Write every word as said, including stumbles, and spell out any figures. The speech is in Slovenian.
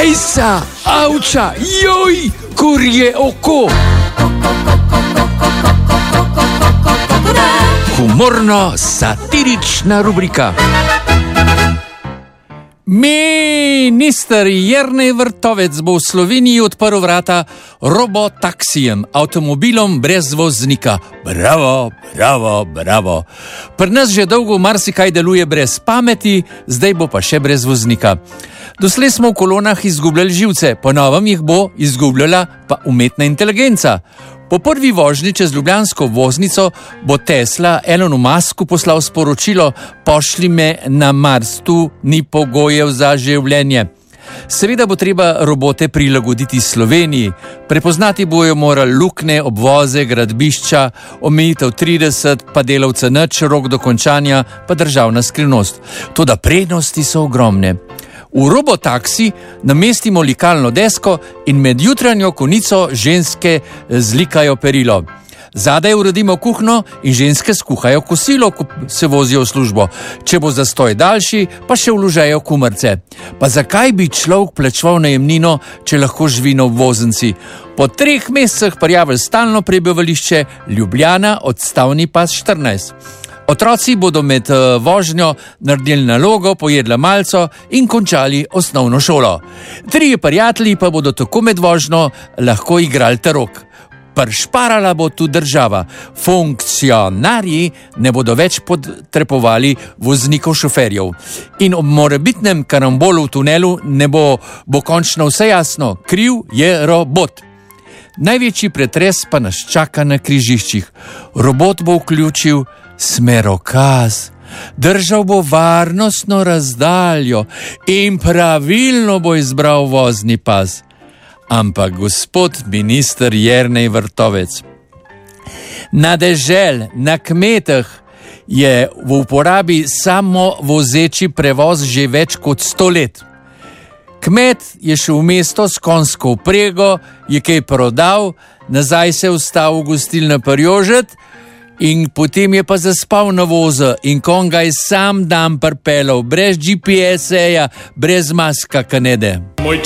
Ajsa, avča, joj, kurje oko. Humorno-satirična rubrika. Minister Jernej Vrtovec bo v Sloveniji odprl vrata robotaksijem, avtomobilom brez voznika. Bravo, bravo, bravo. Pri nas že dolgo marsikaj deluje brez pameti, zdaj bo pa še brez voznika. Doslej smo v kolonah izgubljali živce, po novem jih bo izgubljala pa umetna inteligenca. Po prvi vožnji čez ljubljansko voznico bo Tesla Elonu Musku poslal sporočilo: pošli me na Mars, tu ni pogojev za življenje. Seveda bo treba robote prilagoditi Sloveniji. Prepoznati bojo morali luknje, obvoze, gradbišča, omejitev trideset, pa delavca nič, rok dokončanja, pa državna skrivnost. Toda prednosti so ogromne. V robotaksi namestimo likalno desko in med jutranjo konico ženske zlikajo perilo. Zadaj uredimo kuhno in ženske skuhajo kosilo, ko se vozijo v službo. Če bo zastoj daljši, pa še vložejo kumrce. Pa zakaj bi človek plačeval najemnino, če lahko živi na obvoznici? Po treh mesecih prijavili stalno prebivališče, Ljubljana, odstavni pas štirinajst. Otroci bodo med vožnjo naredili nalogo, pojedli malco in končali osnovno šolo. Trije prijatelji pa bodo tako med vožnjo lahko igrali tarok. Pršparala bo tu država. Funkcionarji ne bodo več potrebovali voznikov šoferjev. In ob morebitnem karambolu v tunelu ne bo, bo končno vse jasno. Kriv je robot. Največji pretres pa nas čaka na križiščih. Robot bo vključil smerokaz, držal bo varnostno razdaljo in pravilno bo izbral vozni pas. Ampak gospod minister Jernej Vrtovec, na dežel, na kmetih je v uporabi samo vozeči prevoz že več kot sto let. Kmet je šel v mesto s konjsko vprego, je kaj prodal, nazaj se je vstal v gostilno Prjožet in potem je pa zaspal na vozu in kon ga je sam dan prpelal, brez G P S-eja, brez maska kanede.